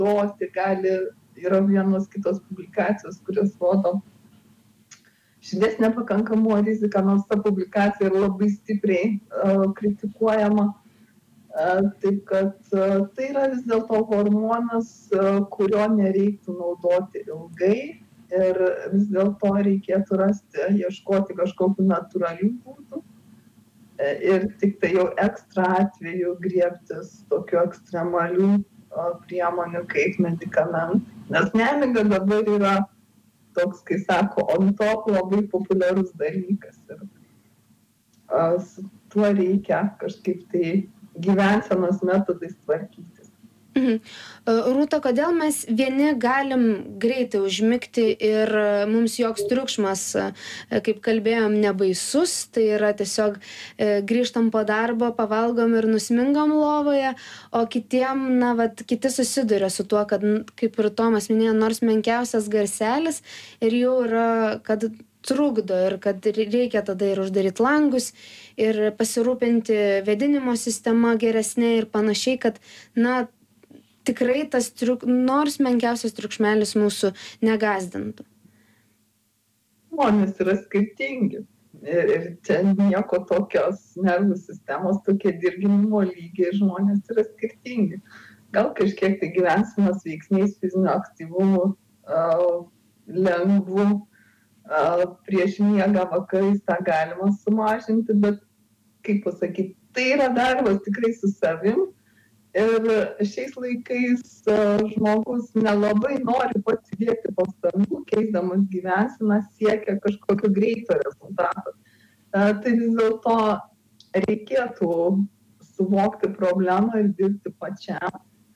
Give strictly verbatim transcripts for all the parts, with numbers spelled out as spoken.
naudoti, gali, yra vienos kitos publikacijos, kurios rodo širdies nepakankamo riziką, nors ta publikacija yra labai stipriai uh, kritikuojama. Uh, taip kad uh, tai yra vis dėlto hormonas, uh, kurio nereiktų naudoti ilgai ir vis dėlto reikėtų rasti, ieškoti kažkokių natūralių būdų ir tik tai jau ekstra atveju griebtis tokių ekstremalių uh, priemonių kaip medikamentai. Nes nemiga dabar yra toks, kai sako, on top labai populiarus dalykas. Ir uh, su tuo reikia kažkaip tai gyvensenos metodais tvarkytis. Mhm. Rūta, kodėl mes vieni galim greitai užmigti ir mums joks triukšmas, kaip kalbėjom, nebaisus, tai yra tiesiog grįžtam po darbo, pavalgom ir nusmingom lovoje, o kitiem, na, vat, kiti susiduria su tuo, kad, kaip ir Tomas minėjo, nors menkiausias garselis ir jau yra, kad trukdo ir kad reikia tada ir uždaryti langus ir pasirūpinti vėdinimo sistema geresnė ir panašiai, kad, na, tikrai tas triuk, nors menkiausias triukšmelis mūsų negazdintų. Žmonės yra skirtingi. Ir, ir čia nieko tokios nervų sistemos, tokie dirginimo lygiai, žmonės yra skirtingi. Gal kažkiek tai gyvensenos veiksniais, fizinio aktyvumu, uh, lengvu, uh, prieš miegą vakarais tą galima sumažinti, bet, kaip pasakyti, tai yra darbas tikrai su savim. Ir šiais laikais žmogus nelabai nori pats įdėti pastangų, keisdamas gyvenseną, siekia kažkokio greito rezultato. Tai vis dėlto reikėtų suvokti problemą ir dirbti pačiam.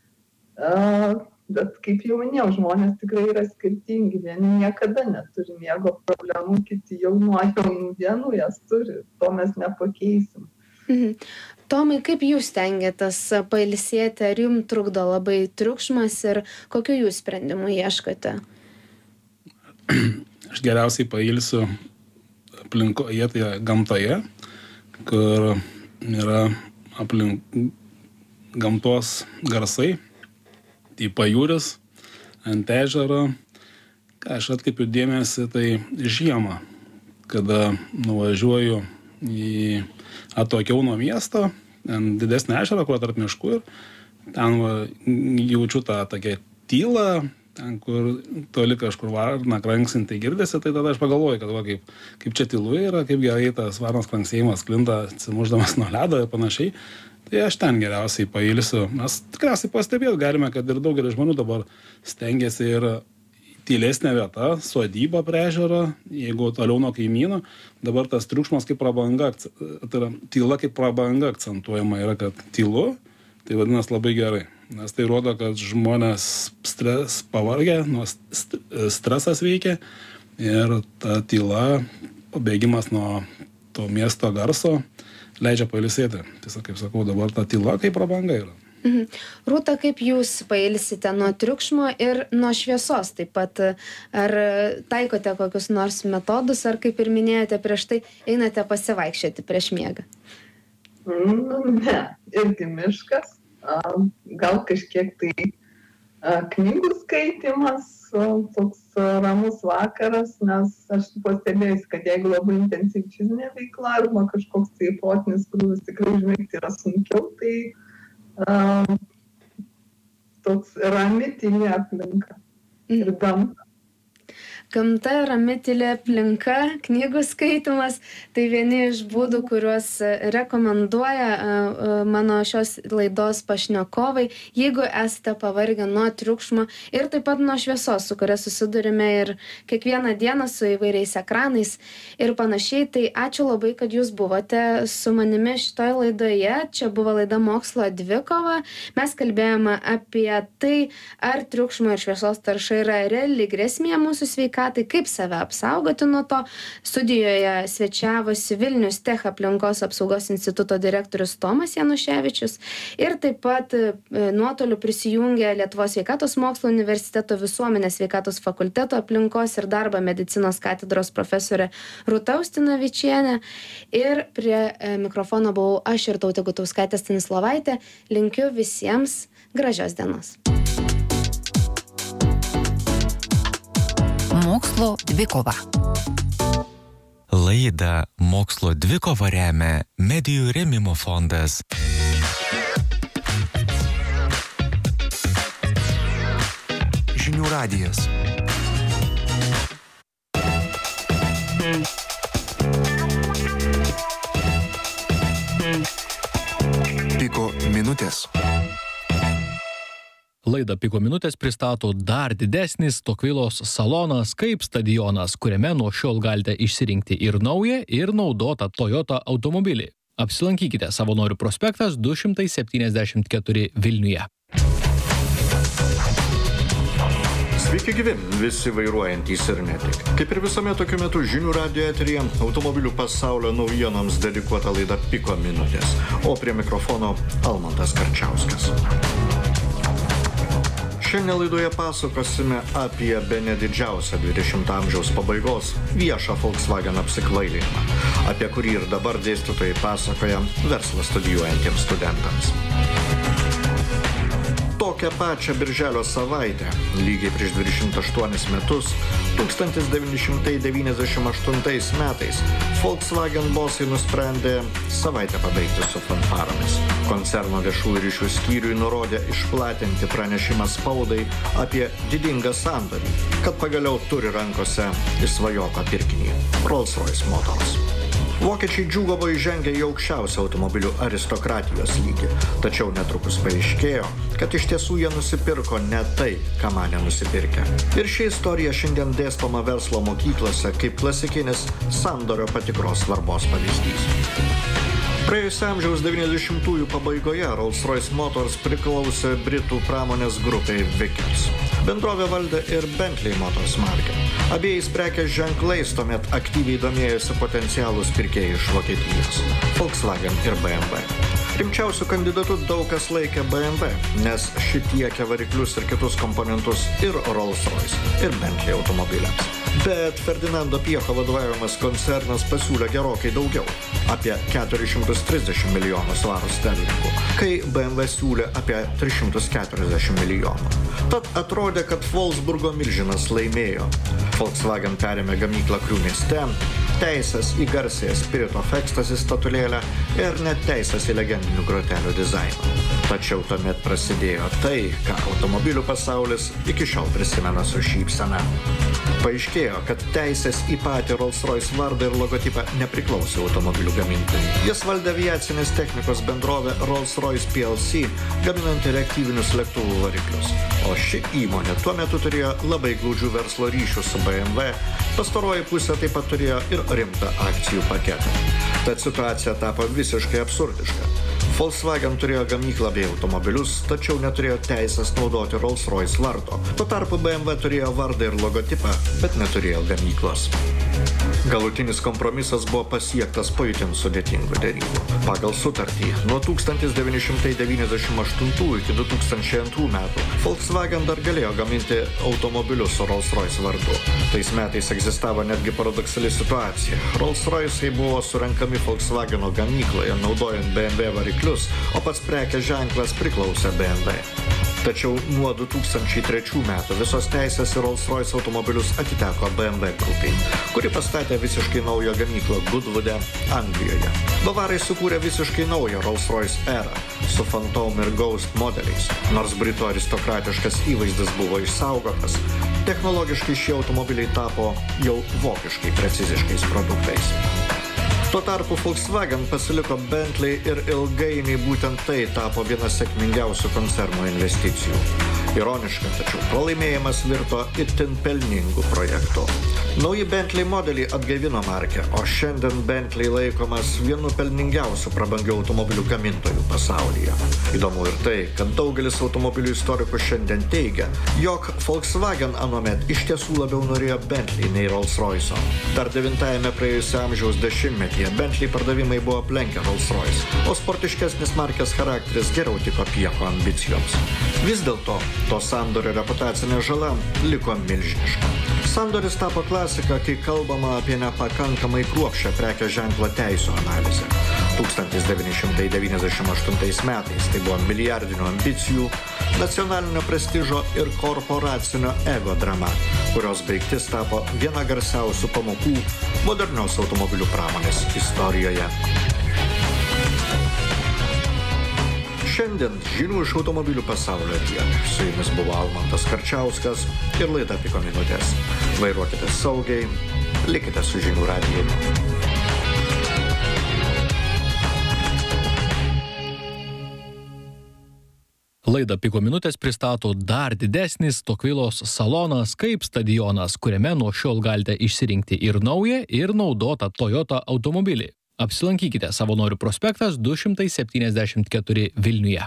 Bet kaip jau minėjau, žmonės tikrai yra skirtingi. Vieni niekada neturi miego problemų, kiti jau nuo jaunų dienų jas turi. To mes nepakeisim. Mhm. Tomai, kaip jūs stengiatės pailsėti, ar jums trukdo labai triukšmas ir kokiu jūs sprendimu ieškote? Aš geriausiai pailsiu aplinkoje, tai gamtoje, kur yra aplink gamtos garsai, tai pajūris, ant ežero. Ką aš atkreipiu dėmesį, tai žiemą, kada nuvažiuoju į atokiau nuo miesto, ten didesnį ežerą, kur tarp miškų, ir ten va, jaučiu tą tokią tylą, ten, kur toli kažkur varna kranksinti girdėsi, tai tada aš pagalvoju, kad va, kaip, kaip čia tylu yra, kaip gerai tas varnos kranksėjimas sklinda, atsimuždamas nuo ledo ir panašiai. Tai aš ten geriausiai pailsiu. Mes tikriausiai pastebėt galime, kad ir daugelis žmonių dabar stengiasi ir tylesnė vieta, sodyba prie ežero, jeigu toliau nuo kaimyno, dabar tas triukšmas kaip prabanga, tai yra tyla kaip prabanga akcentuojama yra, kad tylu, tai vadinasi labai gerai. Nes tai rodo, kad žmonės stres pavargę, nuo stresas veikia ir ta tyla, pabėgimas nuo to miesto garso leidžia pailsėti. Tiesiog, kaip sakau, dabar ta tyla kaip prabanga yra. Mhm. Rūta, kaip jūs pailsite nuo triukšmo ir nuo šviesos taip pat? Ar taikote kokius nors metodus, ar kaip ir minėjote prieš tai, einate pasivaikščioti prieš miegą? Nu, ne, irgi miškas, gal kažkiek tai knygų skaitimas, toks ramus vakaras, nes aš pastebėjus, kad jeigu labai intensyvi fizinė veikla arba kažkoks tai protinis krūvis tikrai užmigti yra sunkiau, tai Uh, toks rami tyli aplinka ir gamta. Gamta, rami tyli aplinka, knygų skaitimas, tai vieni iš būdų, kuriuos rekomenduoja mano šios laidos pašnekovai, jeigu esate pavargę nuo triukšmo ir taip pat nuo šviesos, su kuria susidurime ir kiekvieną dieną su įvairiais ekranais ir panašiai. Tai ačiū labai, kad jūs buvote su manimi šitoje laidoje. Čia buvo laida Mokslo dvikova. Mes kalbėjome apie tai, ar triukšmo ir šviesos tarša yra reali grėsmė mūsų sveikatai, tai kaip save apsaugoti nuo to. Studijoje svečiavosi Vilnius Tech aplinkos apsaugos instituto direktorius Tomas Januševičius ir taip pat nuotoliu prisijungė Lietuvos sveikatos mokslo universiteto visuomenės sveikatos fakulteto aplinkos ir darbo medicinos katedros profesorė Rūta Ustinavičienė. Ir prie mikrofono buvau aš ir Tautė Gutauskaitė Stanislovaitė. Linkiu visiems gražios dienos. Mokslo dvikova. Laidą Mokslo dvikova remia Medijų rėmimo fondas. Žinių radijas. Piko minutės. Laidą Piko minutės pristato dar didesnis Tokvilos salonas kaip stadionas, kuriame nuo šiol galite išsirinkti ir naują, ir naudotą Toyota automobilį. Apsilankykite Savanorių prospektas du šimtai septyniasdešimt keturi Vilniuje. Sveiki gyvi, visi vairuojantys ir ne tik. Kaip ir visame tokiu metu žinių radijo eteryje, automobilių pasaulio naujienoms dedikuota laida Piko minutės, o prie mikrofono Almantas Karčiauskas. Šiandien laidoje pasakosime apie bene didžiausią dvidešimto amžiaus pabaigos viešą Volkswagen apsikvailinimą, apie kurį ir dabar dėstytojai pasakoja verslą studijuojantiems studentams. Tokią pačią birželio savaitę, lygiai prieš dvidešimt aštuonis metus, tūkstantis devyni šimtai devyniasdešimt aštuntais metais, Volkswagen bosai nusprendė savaitę pabaigti su fanfaromis. Koncerno viešųjų ryšių skyriui nurodė išplatinti pranešimą spaudai apie didingą sandorį, kad pagaliau turi rankose išsvajotą pirkinį Rolls-Royce Motors. Vokiečiai džiūgavo įžengę į aukščiausią automobilių aristokratijos lygį, tačiau netrukus paaiškėjo, kad iš tiesų jie nusipirko ne tai, ką manė nusipirkę. Ir ši istorija šiandien dėstoma verslo mokyklose kaip klasikinis sandorio patikros svarbos pavyzdys. Praėjusio amžiaus devyniasdešimtųjų pabaigoje Rolls-Royce Motors priklausė Britų pramonės grupei Vickers. Bendrovė valdė ir Bentley Motors markę. Abiejais prekės ženklais tuomet aktyviai domėjosi potencialūs pirkėjai iš Vokietijos – Volkswagen ir B M W. Rimčiausių kandidatų daug kas laikė B M W, nes ši tiekė variklius ir kitus komponentus ir Rolls-Royce, ir Bentley automobiliams. Bet Ferdinando Piecho vadovavimas koncernas pasiūlė gerokai daugiau – apie keturis šimtus trisdešimt milijonų svarų sterlingų, kai B M W siūlė apie tris šimtus keturiasdešimt milijonų. Tad atrodė, kad Wolfsburgo milžinas laimėjo. Volkswagen perėmė gamyklą Krių mieste, teisės į garsėją Spirit of Ecstasy statulėlę ir net teisės į legendinių grotelių dizainą. Tačiau tuomet prasidėjo tai, ką automobilių pasaulis iki šiol prisimena su šypsena. Paaiškėjo, kad teisės į patį Rolls-Royce vardą ir logotipą nepriklausė automobilių gamintojui. Jis valdė aviacinės technikos bendrovę Rolls-Royce P L C, gaminanti reaktyvinius lėktuvų variklius. O ši įmonė tuo metu turėjo labai glaudžių verslo ryšių su B M W, pastaroji pusė taip pat turėjo ir rimtą akcijų paketą. Tad situacija tapo visiškai absurdiška. Volkswagen turėjo gamyklą bei automobilius, tačiau neturėjo teisės naudoti Rolls-Royce vardo. Tuo tarpu B M W turėjo vardą ir logotipą, bet neturėjo gamyklos. Galutinis kompromisas buvo pasiektas po itin sudėtingų derybų. Pagal sutartį, nuo tūkstantis devyni šimtai devyniasdešimt aštuntųjų iki du tūkstančiai antrų metų Volkswagen dar galėjo gaminti automobilius su Rolls-Royce vardu. Tais metais egzistavo netgi paradoksali situacija. Rolls-Royce'ai buvo surenkami Volkswageno gamykloje, naudojant B M W variklius, o pats prekės ženklas priklausė B M W. Tačiau nuo du tūkstančiai trečių metų visos teisės į Rolls-Royce automobilius atiteko B M W grupiai, kuri pastatė visiškai naują gamyklą Goodwoode, Anglijoje. Bavarai sukūrė visiškai naują Rolls-Royce erą su Phantom ir Ghost modeliais. Nors britų aristokratiškas įvaizdis buvo išsaugotas, technologiškai šie automobiliai tapo jau vokiškai preciziškais produktais. Tuo tarpu Volkswagen pasiliko Bentley ir ilgainiui būtent tai tapo viena sėkmingiausių koncerno investicijų. Ironiška, tačiau pralaimėjimas virto itin pelningų projektų. Nauji Bentley modeliai atgaivino markę, o šiandien Bentley laikomas vienu pelningiausių prabangių automobilių gamintojų pasaulyje. Įdomu ir tai, kad daugelis automobilių istorikų šiandien teigia, jog Volkswagen anuomet iš tiesų labiau norėjo Bentley nei Rolls-Royce'o. Dar devintajame praėjusio amžiaus dešimtmetyje Bentley pardavimai buvo aplenkę Rolls-Royce, o sportiškesnis markės charakteris geriau tiko Piecho ambicijoms. Vis dėlto, to sandorio reputacinė žala liko milžiniška. Sandoris tapo klasika, kai kalbama apie nepakankamai kruopščią prekės ženklo teisių analizę. tūkstantis devyni šimtai devyniasdešimt aštuntais metais tai buvo milijardinių ambicijų, nacionalinio prestižo ir korporacinio ego drama, kurios baigtis tapo viena garsiausių pamokų modernios automobilių pramonės istorijoje. Šiandien žinių iš automobilių pasaulio tiek. Su jumis buvo Almantas Karčiauskas ir laida Piko minutės. Vairuokite saugiai, likite su Žinių radiju. Laida Piko minutės pristato dar didesnis Tokvilos salonas kaip stadionas, kuriame nuo šiol galite išsirinkti ir naują, ir naudotą Toyota automobilį. Apsilankykite Savanorių prospektas du šimtai septyniasdešimt keturi Vilniuje.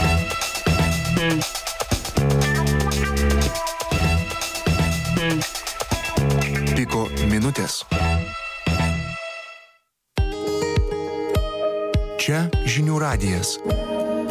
Piko minutės. Čia Žinių radijas.